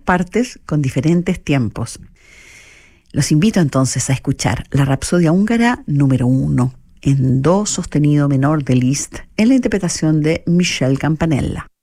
partes con diferentes tiempos. Los invito entonces a escuchar la Rapsodia húngara número 1 en do sostenido menor de Liszt en la interpretación de Michel Campanella.